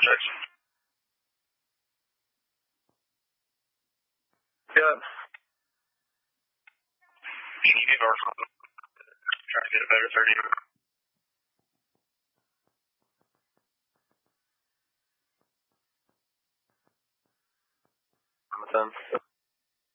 checks. Yeah. Should give our try to get a better 30. I'm a 10.